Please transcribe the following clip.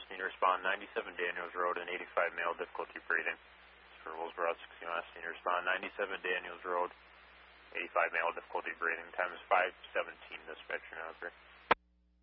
need to respond 97 Daniels Road and 85 male, difficulty breathing. For Willsboro 16 West, need to respond 97 Daniels Road, 85 male, difficulty breathing. Time is 5:17, dispatcher now, sir.